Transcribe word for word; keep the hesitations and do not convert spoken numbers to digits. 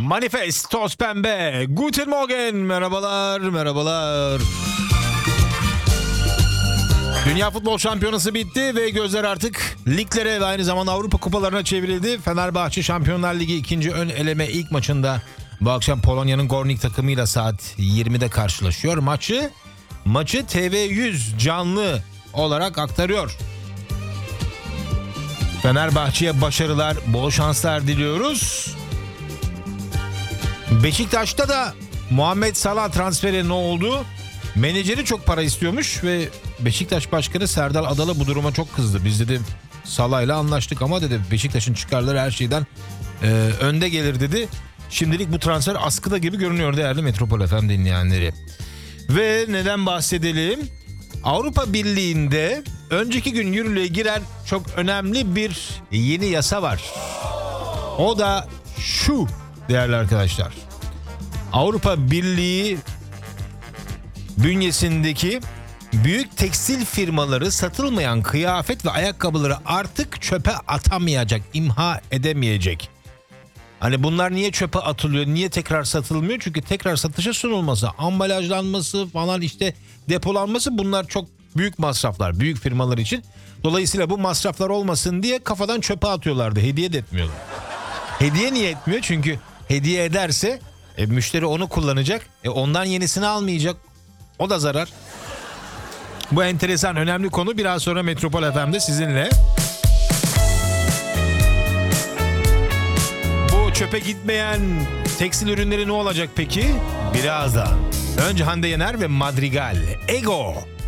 Manifest Toz Pembe. Guten Morgen. Merhabalar, merhabalar. Dünya Futbol Şampiyonası bitti ve gözler artık liglere ve aynı zamanda Avrupa kupalarına çevrildi. Fenerbahçe Şampiyonlar Ligi ikinci ön eleme ilk maçında bu akşam Polonya'nın Gornik takımıyla saat yirmide karşılaşıyor. Maçı maçı T V yüz canlı olarak aktarıyor. Fenerbahçe'ye başarılar, bol şanslar diliyoruz. Beşiktaş'ta da Muhammed Salah transferi ne oldu? Menajeri çok para istiyormuş ve Beşiktaş Başkanı Serdal Adalı bu duruma çok kızdı. Biz dedi Salah'yla anlaştık ama dedi Beşiktaş'ın çıkarları her şeyden e, önde gelir dedi. Şimdilik bu transfer askıda gibi görünüyor değerli Metropol F M dinleyenleri. Ve neden bahsedelim? Avrupa Birliği'nde önceki gün yürürlüğe giren çok önemli bir yeni yasa var. O da şu değerli arkadaşlar. Avrupa Birliği bünyesindeki büyük tekstil firmaları satılmayan kıyafet ve ayakkabıları artık çöpe atamayacak, imha edemeyecek. Hani bunlar niye çöpe atılıyor, niye tekrar satılmıyor? Çünkü tekrar satışa sunulması, ambalajlanması falan işte depolanması bunlar çok büyük masraflar, büyük firmalar için. Dolayısıyla bu masraflar olmasın diye kafadan çöpe atıyorlardı, hediye de etmiyorlar. Hediye niye etmiyor? Çünkü hediye ederse e, müşteri onu kullanacak, e, ondan yenisini almayacak. O da zarar. Bu enteresan, önemli konu biraz sonra Metropol F M'de sizinle. Bu çöpe gitmeyen tekstil ürünleri ne olacak peki? Birazdan. Önce Hande Yener ve Madrigal. Ego.